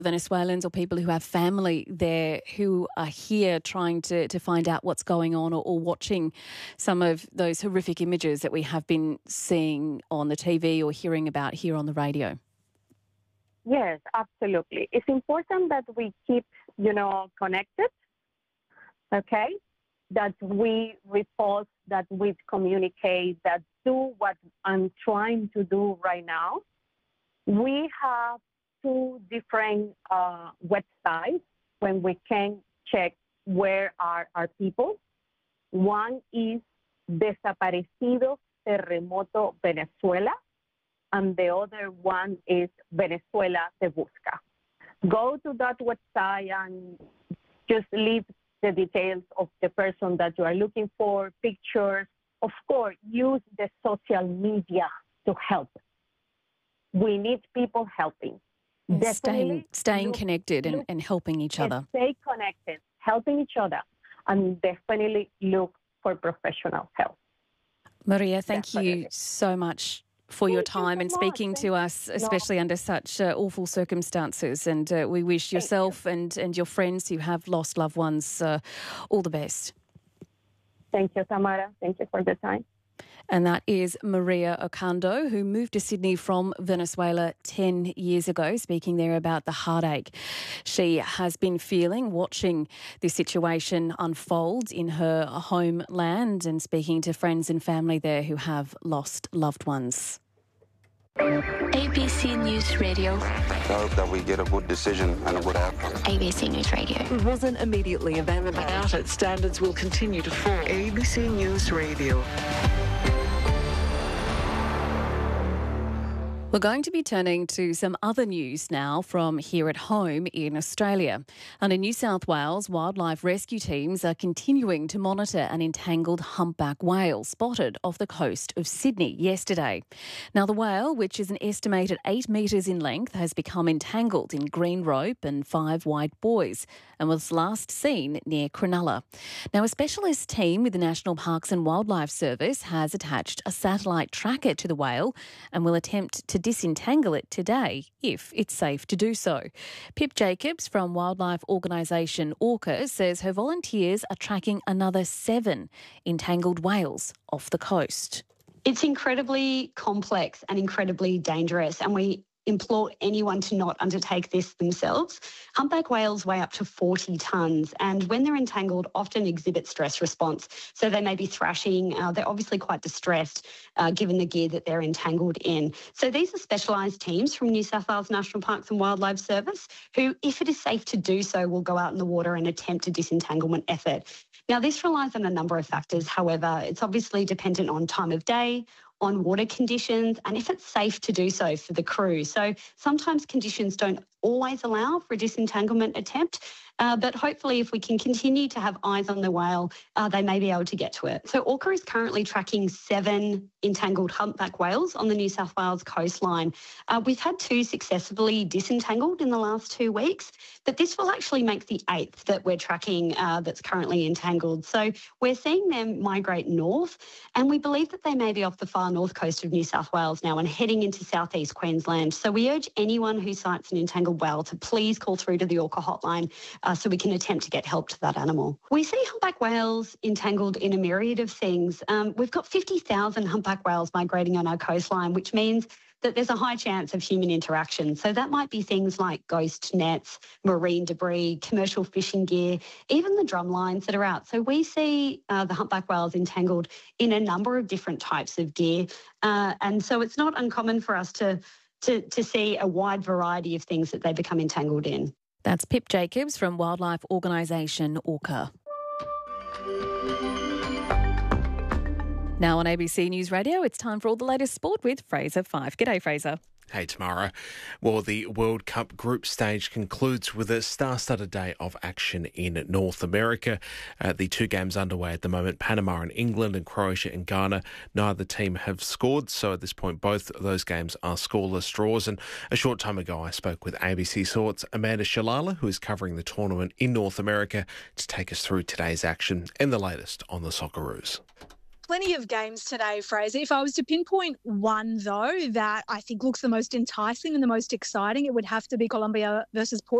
Venezuelans or people who have family there who are here trying to find out what's going on or watching some of those horrific images that we have been seeing on the TV or hearing about here on the radio? Yes, absolutely. It's important that we keep, connected, okay? That we repost, that we communicate, that do what I'm trying to do right now. We have 2 different websites when we can check where are our people. One is Desaparecidos Terremoto Venezuela, and the other one is Venezuela Te Busca. Go to that website and just leave the details of the person that you are looking for, pictures. Of course, use the social media to help. We need people helping. Staying connected and helping each other. Stay connected, helping each other, and definitely look for professional help. Maria, thank you so much for your time and speaking to us, especially under such awful circumstances. And we wish yourself and your friends who have lost loved ones all the best. Thank you, Tamara. Thank you for the time. And that is Maria Ocando, who moved to Sydney from Venezuela 10 years ago, speaking there about the heartache she has been feeling watching this situation unfold in her homeland and speaking to friends and family there who have lost loved ones. ABC News Radio. I hope that we get a good decision and a good outcome. ABC News Radio. It wasn't immediately available. Out at standards will continue to fall. ABC News Radio. We're going to be turning to some other news now from here at home in Australia. And in New South Wales, wildlife rescue teams are continuing to monitor an entangled humpback whale spotted off the coast of Sydney yesterday. Now, the whale, which is an estimated 8 metres in length, has become entangled in green rope and 5 white buoys and was last seen near Cronulla. Now, a specialist team with the National Parks and Wildlife Service has attached a satellite tracker to the whale and will attempt to disentangle it today if it's safe to do so. Pip Jacobs from wildlife organisation Orca says her volunteers are tracking another 7 entangled whales off the coast. It's incredibly complex and incredibly dangerous, and we implore anyone to not undertake this themselves. Humpback whales weigh up to 40 tonnes, and when they're entangled often exhibit stress response. So they may be thrashing. They're obviously quite distressed given the gear that they're entangled in. So these are specialised teams from New South Wales National Parks and Wildlife Service who, if it is safe to do so, will go out in the water and attempt a disentanglement effort. Now, this relies on a number of factors. However, it's obviously dependent on time of day, on water conditions, and if it's safe to do so for the crew. So sometimes conditions don't always allow for a disentanglement attempt, but hopefully if we can continue to have eyes on the whale, they may be able to get to it. So Orca is currently tracking 7 entangled humpback whales on the New South Wales coastline. We've had 2 successfully disentangled in the last 2 weeks, but this will actually make the 8th that we're tracking that's currently entangled. So we're seeing them migrate north, and we believe that they may be off the far north coast of New South Wales now and heading into southeast Queensland. So we urge anyone who sights an entangled whale to please call through to the Orca hotline so we can attempt to get help to that animal. We see humpback whales entangled in a myriad of things. We've got 50,000 humpback whales migrating on our coastline, which means that there's a high chance of human interaction. So that might be things like ghost nets, marine debris, commercial fishing gear, even the drum lines that are out. So we see the humpback whales entangled in a number of different types of gear. And so it's not uncommon for us to see a wide variety of things that they become entangled in. That's Pip Jacobs from wildlife organisation Orca. Now on ABC News Radio, it's time for all the latest sport with Fraser Fife. G'day, Fraser. Hey, Tamara. Well, the World Cup group stage concludes with a star-studded day of action in North America. The 2 games underway at the moment, Panama and England and Croatia and Ghana. Neither team have scored, so at this point both of those games are scoreless draws. And a short time ago I spoke with ABC Sports' Amanda Shalala, who is covering the tournament in North America, to take us through today's action and the latest on the Socceroos. plenty of games today, Fraser. If I was to pinpoint one, though, that I think looks the most enticing and the most exciting, it would have to be Colombia versus Portugal.